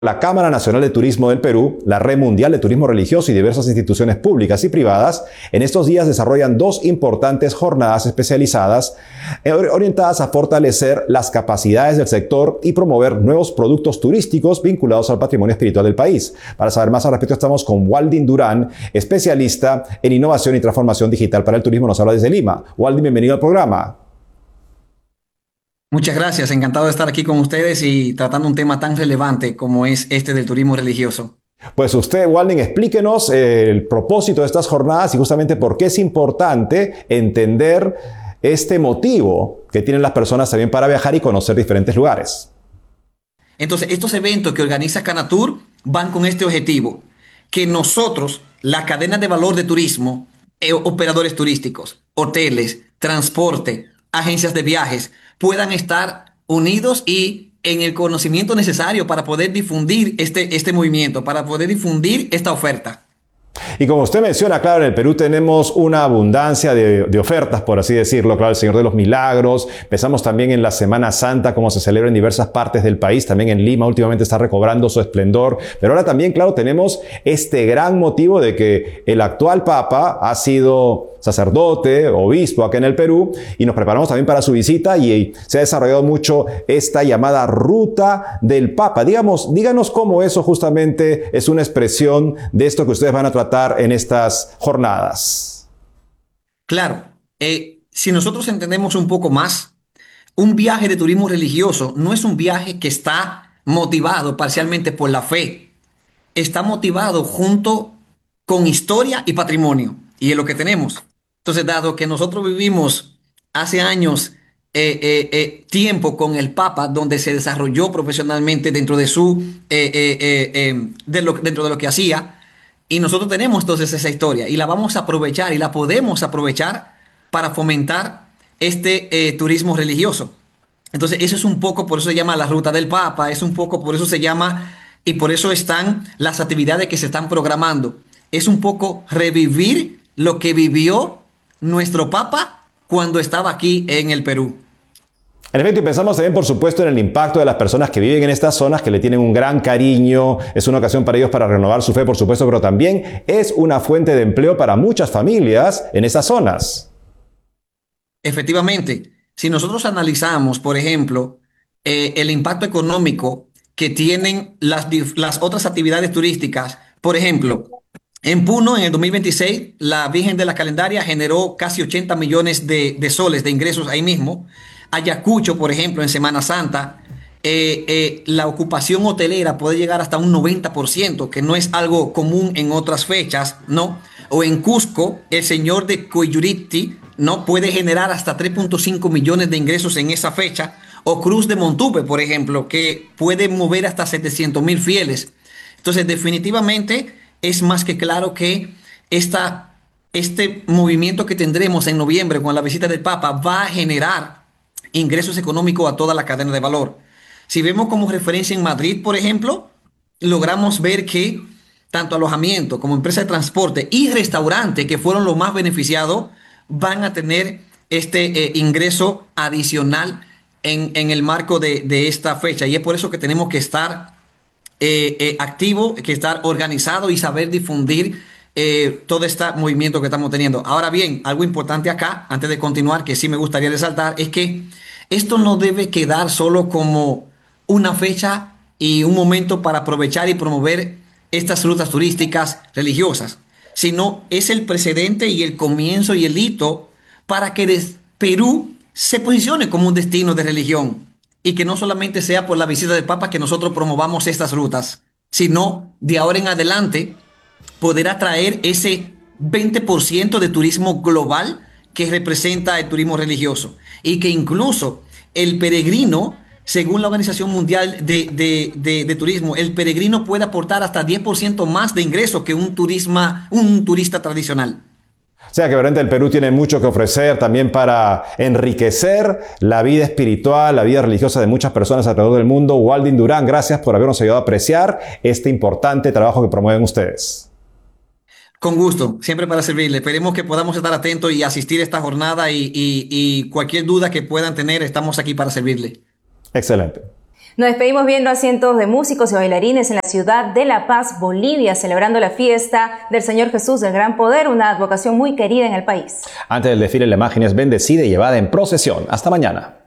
La Cámara Nacional de Turismo del Perú, la Red Mundial de Turismo Religioso y diversas instituciones públicas y privadas en estos días desarrollan dos importantes jornadas especializadas orientadas a fortalecer las capacidades del sector y promover nuevos productos turísticos vinculados al patrimonio espiritual del país. Para saber más al respecto estamos con Waldin Durán, especialista en innovación y transformación digital para el turismo. Nos habla desde Lima. Waldin, bienvenido al programa. Muchas gracias, encantado de estar aquí con ustedes y tratando un tema tan relevante como es este del turismo religioso. Pues usted, Waldin, explíquenos el propósito de estas jornadas y justamente por qué es importante entender este motivo que tienen las personas también para viajar y conocer diferentes lugares. Entonces, estos eventos que organiza Canatur van con este objetivo, que nosotros, la cadena de valor de turismo, operadores turísticos, hoteles, transporte, agencias de viajes, puedan estar unidos y en el conocimiento necesario para poder difundir este movimiento, para poder difundir esta oferta. Y como usted menciona, claro, en el Perú tenemos una abundancia de ofertas, por así decirlo. Claro, el Señor de los Milagros. Pensamos también en la Semana Santa, como se celebra en diversas partes del país. También en Lima últimamente está recobrando su esplendor. Pero ahora también, claro, tenemos este gran motivo de que el actual Papa ha sido sacerdote, obispo acá en el Perú, y nos preparamos también para su visita y se ha desarrollado mucho esta llamada Ruta del Papa. Díganos cómo eso justamente es una expresión de esto que ustedes van a tratar en estas jornadas. Claro, si nosotros entendemos un poco más, un viaje de turismo religioso no es un viaje que está motivado parcialmente por la fe, está motivado junto con historia y patrimonio, y es lo que tenemos. Entonces, dado que nosotros vivimos hace años tiempo con el Papa, donde se desarrolló profesionalmente dentro de dentro de lo que hacía, y nosotros tenemos entonces esa historia y la vamos a aprovechar y la podemos aprovechar para fomentar este turismo religioso. Entonces, eso es un poco, por eso se llama la Ruta del Papa, es un poco, por eso se llama, y por eso están las actividades que se están programando. Es un poco revivir lo que vivió nuestro Papa cuando estaba aquí en el Perú. En efecto, y pensamos también, por supuesto, en el impacto de las personas que viven en estas zonas, que le tienen un gran cariño. Es una ocasión para ellos para renovar su fe, por supuesto, pero también es una fuente de empleo para muchas familias en esas zonas. Efectivamente, si nosotros analizamos, por ejemplo, el impacto económico que tienen las otras actividades turísticas, por ejemplo, en Puno, en el 2026, la Virgen de la Calendaria generó casi 80 millones de soles de ingresos ahí mismo. Ayacucho, por ejemplo, en Semana Santa, la ocupación hotelera puede llegar hasta un 90%, que no es algo común en otras fechas, ¿no? O en Cusco, el señor de Coyuriti, ¿no? Puede generar hasta 3.5 millones de ingresos en esa fecha. O Cruz de Montupe, por ejemplo, que puede mover hasta 700,000 fieles. Entonces, definitivamente es más que claro que este movimiento que tendremos en noviembre con la visita del Papa va a generar ingresos económicos a toda la cadena de valor. Si vemos como referencia en Madrid, por ejemplo, logramos ver que tanto alojamiento como empresa de transporte y restaurante, que fueron los más beneficiados, van a tener este ingreso adicional en el marco de esta fecha. Y es por eso que tenemos que estar activo, que estar organizado y saber difundir todo este movimiento que estamos teniendo. Ahora bien, algo importante acá, antes de continuar, que sí me gustaría resaltar, es que esto no debe quedar solo como una fecha y un momento para aprovechar y promover estas rutas turísticas religiosas, sino es el precedente y el comienzo y el hito para que Perú se posicione como un destino de religión y que no solamente sea por la visita del Papa que nosotros promovamos estas rutas, sino de ahora en adelante poder atraer ese 20% de turismo global que representa el turismo religioso y que incluso el peregrino, según la Organización Mundial de Turismo, el peregrino puede aportar hasta 10% más de ingresos que un turista tradicional. O sea que obviamente el Perú tiene mucho que ofrecer también para enriquecer la vida espiritual, la vida religiosa de muchas personas alrededor del mundo. Waldin Durán, gracias por habernos ayudado a apreciar este importante trabajo que promueven ustedes. Con gusto, siempre para servirle. Esperemos que podamos estar atentos y asistir a esta jornada y cualquier duda que puedan tener, estamos aquí para servirle. Excelente. Nos despedimos viendo a cientos de músicos y bailarines en la ciudad de La Paz, Bolivia, celebrando la fiesta del Señor Jesús del Gran Poder, una advocación muy querida en el país. Antes del desfile, la imagen es bendecida y llevada en procesión. Hasta mañana.